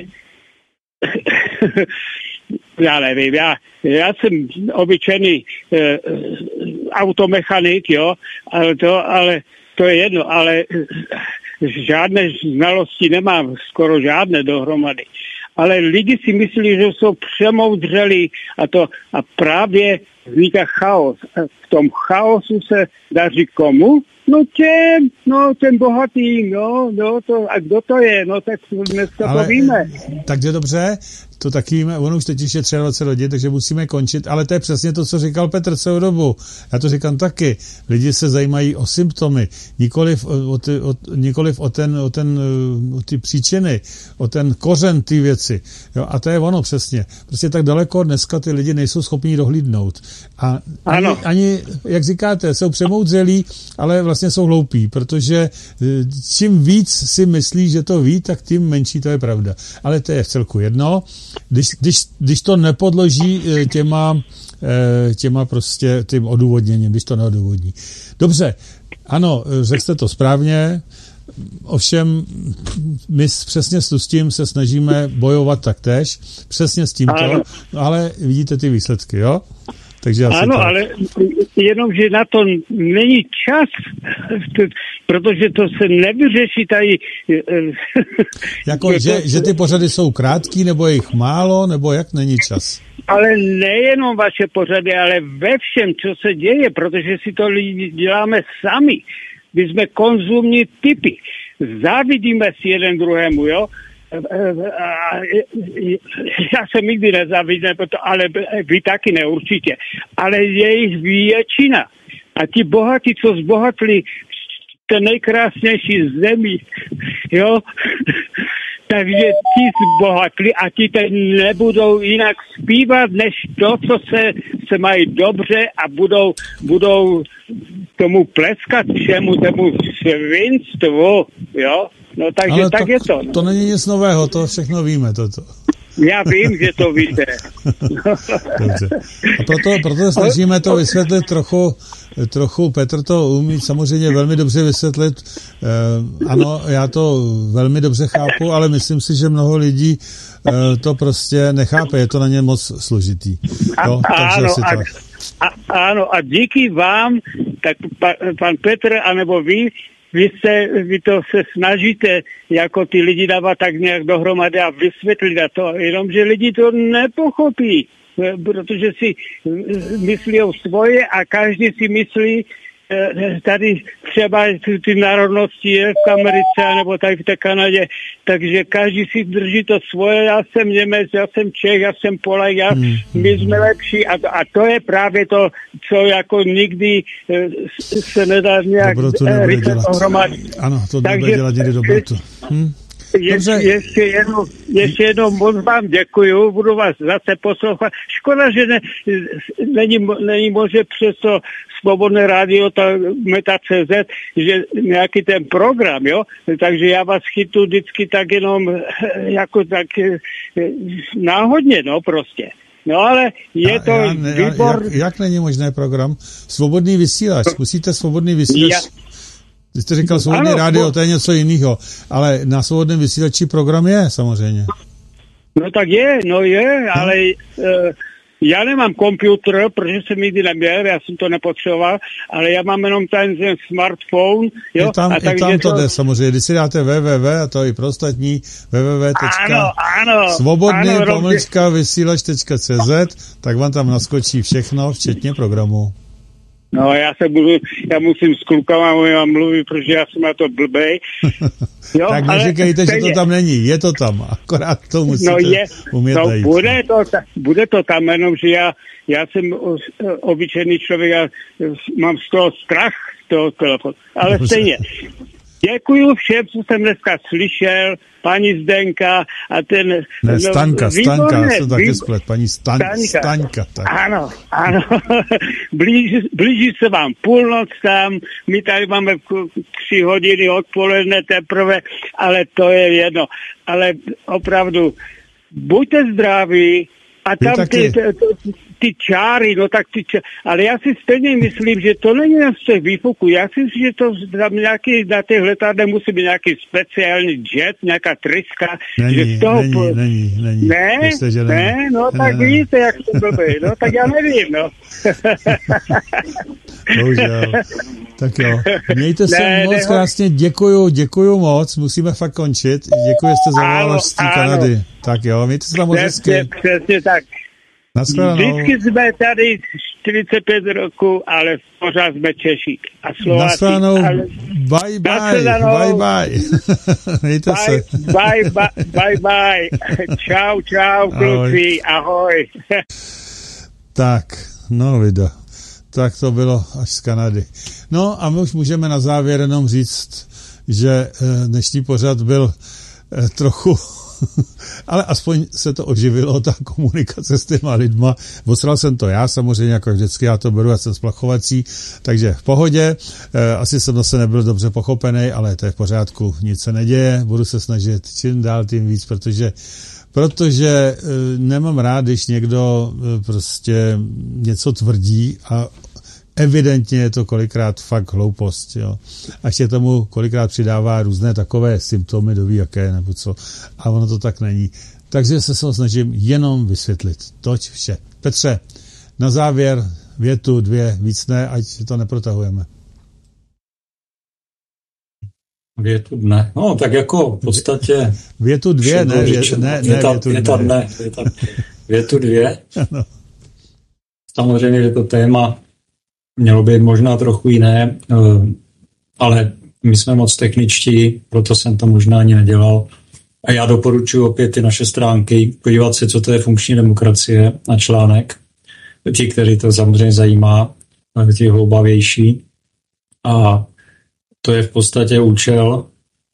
Speaker 5: já nevím, já, já jsem obyčejný eh, automechanik, jo, ale to, ale to je jedno, ale žádné znalosti nemám, skoro žádné dohromady. Ale lidi si myslí, že jsou přemoudřelí a to a právě vzniká chaos. A v tom chaosu se daří komu? No těm, no těm bohatým, no, no to, a kdo to je? No tak dneska ale, to víme.
Speaker 2: Takže dobře, to taky víme, ono už teď je dvacet tři hodin, takže musíme končit, ale to je přesně to, co říkal Petr celou dobu. Já to říkám taky. Lidi se zajímají o symptomy, nikoliv o, ty, o, nikoliv o, ten, o, ten, o ty příčiny, o ten kořen ty věci. Jo, a to je ono přesně. Prostě tak daleko dneska ty lidi nejsou schopní dohlídnout. A ani, ani, jak říkáte, jsou přemoudřelí, ale vlastně jsou hloupí, protože čím víc si myslí, že to ví, tak tím menší to je pravda. Ale to je v celku jedno. Když, když, když to nepodloží těma, těma prostě tím odůvodněním, když to neodůvodní. Dobře, ano, řekl jste to správně, ovšem my přesně s tím se snažíme bojovat taktéž, přesně s tímto, ale vidíte ty výsledky, jo? Takže
Speaker 5: ano, tak. Ale jenom, že na to není čas, protože to se nevyřeší tady.
Speaker 2: Jako, že, to, že ty pořady jsou krátký, nebo je jich málo, nebo jak není čas?
Speaker 5: Ale nejenom vaše pořady, ale ve všem, co se děje, protože si to lidi děláme sami. My jsme konzumní typy. Závidíme si jeden druhému, jo? Já jsem nikdy nezáviděl, ale vy taky ne, určitě. Ale je jich většina. A ti bohatí, co zbohatli ten nejkrásnější zemi, jo, takže ti zbohatli a ti teď nebudou jinak zpívat, než to, co se, se mají dobře a budou, budou tomu pleskat všemu tomu svinstvu, jo. No takže
Speaker 2: ale
Speaker 5: tak
Speaker 2: to,
Speaker 5: je to. No.
Speaker 2: To není nic nového, to všechno víme, toto.
Speaker 5: Já vím, že to víte.
Speaker 2: Dobře. A proto, proto snažíme to vysvětlit trochu, trochu, Petr to umí samozřejmě velmi dobře vysvětlit. Eh, ano, já to velmi dobře chápu, ale myslím si, že mnoho lidí eh, to prostě nechápe, je to na ně moc složitý. Jo,
Speaker 5: a, ano, a, a, ano, a díky vám, tak pa, pan Petr, anebo vy, Vy, se, vy to se snažíte jako ty lidi dávat tak nějak dohromady a vysvětlit a to, jenomže lidi to nepochopí, protože si myslí o svoje a každý si myslí, tady třeba ty národnosti je v Americe nebo tady v té Kanadě, takže každý si drží to svoje, já jsem Němec, já jsem Čech, já jsem Polák, já, hmm. my jsme lepší a to, a to je právě to, co jako nikdy se nedá nějak rychle dohromady.
Speaker 2: Ano, to nebude dělat někdy dobrotu. Hm?
Speaker 5: Ještě, ještě, jednou, ještě jednou moc vám děkuju, budu vás zase poslouchat. Škoda, že ne, není, není možné přes to Svobodné rádio, ta Meta tečka cé zet, že nějaký ten program, jo, takže já vás chytu vždycky tak jenom jako tak náhodně, no prostě. No ale je to já, já, výbor...
Speaker 2: Jak, jak není možné program? Svobodný vysílač, musíte svobodný vysílač... Já... Vy jste říkal svobodný ano, rádio, to je něco jiného, ale na svobodném vysílači program je samozřejmě.
Speaker 5: No tak je, no je, ale uh, já nemám počítač, protože jsem nikdy neměl, já jsem to nepotřeboval, ale já mám jenom ten, ten smartphone. Jo?
Speaker 2: I tam,
Speaker 5: a
Speaker 2: i tam to jde samozřejmě, když si dáte www, a to i pro ostatní, www.
Speaker 5: Ano, ano.
Speaker 2: Svobodný pomlčka vysílač tečka cé zet, tak vám tam naskočí všechno, včetně programu.
Speaker 5: No, já se budu, já musím s klukama mluvit, protože já jsem na to blbej.
Speaker 2: Jo, tak neříkejte, že to tam není, je to tam, akorát to musíte
Speaker 5: no je,
Speaker 2: umět
Speaker 5: no
Speaker 2: najít.
Speaker 5: Bude to, bude to tam, jenom, že já, já jsem obyčejný člověk a mám z toho strach, z toho telefonu, ale stejně. Děkuju všem, co jsem dneska slyšel, paní Zdenka a ten...
Speaker 2: Ne, Stanka, no, Stanka, jsem taky splet, paní Stan,
Speaker 5: Staňka.
Speaker 2: Staňka. Tak.
Speaker 5: Ano, ano, blíží, blíží se vám půlnoc tam, my tady máme tři hodiny odpoledne teprve, ale to je jedno. Ale opravdu, buďte zdraví a tam ty, ty, ty, ty čáry, no tak ty čáry, ale já si stejně myslím, že to není na těch výfuků, já si myslím, že to tam nějaký, na těch letadlech musí být nějaký speciální jet, nějaká tryska,
Speaker 2: není,
Speaker 5: že z toho...
Speaker 2: Není, po... není, není.
Speaker 5: Ne,
Speaker 2: Jste, že
Speaker 5: ne,
Speaker 2: není.
Speaker 5: no
Speaker 2: ne,
Speaker 5: tak
Speaker 2: ne,
Speaker 5: víte, jak to blbý, no tak já nevím, no.
Speaker 2: Bohužel. Tak jo, mějte se
Speaker 5: ne,
Speaker 2: moc
Speaker 5: ne,
Speaker 2: krásně, děkuju, děkuju moc, musíme fakt končit, děkuji, jste zavolala z té Kanady. Tak jo, mějte se tam moc hezky.
Speaker 5: Přesně tak. Vždycky jsme tady čtyřicet pět roků, ale pořád jsme Češi a Slováci. Ale...
Speaker 2: Bye bye, bye bye. Mějte
Speaker 5: bye,
Speaker 2: se.
Speaker 5: Bye bye, bye bye. Čau, čau, kluci, ahoj.
Speaker 2: Tak, no video. Tak to bylo až z Kanady. No a my už můžeme na závěr jenom říct, že dnešní pořad byl trochu, ale aspoň se to oživilo, ta komunikace s těma lidma. Osral jsem to já, samozřejmě jako vždycky, já to beru, já jsem splachovací, takže v pohodě. Asi jsem zase nebyl dobře pochopený, ale to je v pořádku, nic se neděje, budu se snažit čím dál tím víc, protože protože nemám rád, když někdo prostě něco tvrdí a evidentně je to kolikrát fakt hloupost, jo. A ještě tomu kolikrát přidává různé takové symptomy, doví jaké, nebo co. A ono to tak není. Takže se se snažím jenom vysvětlit. Toť vše. Petře, na závěr větu, dvě, víc ne, ať to neprotahujeme.
Speaker 1: Větu dne. No, tak jako v podstatě...
Speaker 2: Větu dvě, ne, vět, ne, ne
Speaker 1: věta,
Speaker 2: větu
Speaker 1: věta dne. dne věta, větu dvě. Ano. Samozřejmě, že to téma mělo být možná trochu jiné, ale my jsme moc techničtí, proto jsem to možná ani nedělal. A já doporučuji opět ty naše stránky, podívat se, co to je funkční demokracie na článek. Ti, kteří to samozřejmě zajímá, ti hloubavější. A to je v podstatě účel.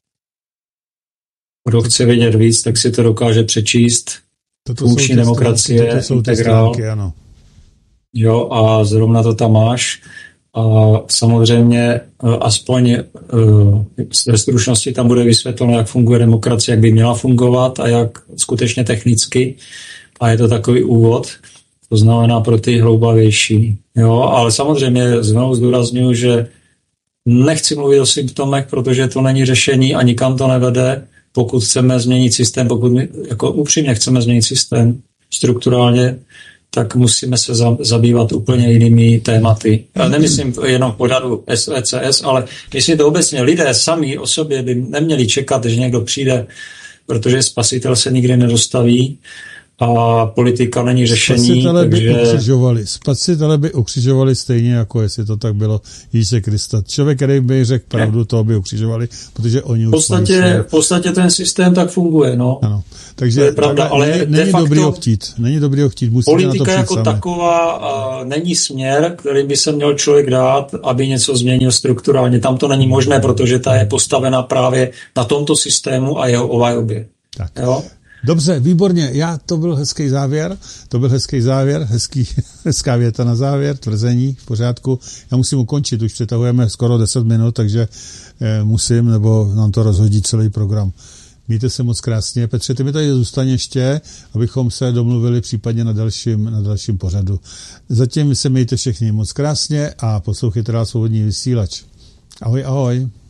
Speaker 1: Kdo chce vědět víc, tak si to dokáže přečíst.
Speaker 2: Toto
Speaker 1: funkční demokracie,
Speaker 2: toto jsou
Speaker 1: integrál.
Speaker 2: Stránky, ano.
Speaker 1: Jo, a zrovna to tam máš. A samozřejmě aspoň ve stručnosti tam bude vysvětleno, jak funguje demokracie, jak by měla fungovat a jak skutečně technicky. A je to takový úvod, to znamená pro ty hloubavější. Jo, ale samozřejmě znovu zdůrazňuji, že nechci mluvit o symptomech, protože to není řešení a nikam to nevede, pokud chceme změnit systém, pokud my, jako upřímně chceme změnit systém strukturálně, tak musíme se za, zabývat úplně jinými tématy. Já nemyslím jenom v pořadu S V C S, ale myslím to obecně. Lidé sami o sobě by neměli čekat, že někdo přijde, protože spasitel se nikdy nedostaví a politika není řešení.
Speaker 2: Spasitele
Speaker 1: takže...
Speaker 2: by ukřižovali. Spasitele by ukřižovali stejně, jako jestli to tak bylo Ježíše Krista. Člověk, který by řekl pravdu, toho by ukřižovali, protože oni
Speaker 1: v podstatě, v podstatě ten systém tak funguje, no.
Speaker 2: Ano. Takže
Speaker 1: to je pravda, ale
Speaker 2: není, není dobrý ho chtít. Není dobrý ho chtít.
Speaker 1: Politika jako sami. Taková uh, není směr, který by se měl člověk dát, aby něco změnil strukturálně. Tam to není možné, protože ta je postavena právě na tomto systému a jeho obhajobě.
Speaker 2: Tak.
Speaker 1: Jo?
Speaker 2: Dobře, výborně. Já, to byl hezký závěr. To byl hezký závěr, hezký, hezká věta na závěr, tvrzení, v pořádku. Já musím ukončit, už přetahujeme skoro deset minut, takže eh, musím, nebo nám to rozhodí celý program. Mějte se moc krásně. Petře, ty mi tady zůstaň ještě, abychom se domluvili případně na dalším, na dalším pořadu. Zatím se mějte všichni moc krásně a poslouchejte dál Svobodný vysílač. Ahoj, ahoj.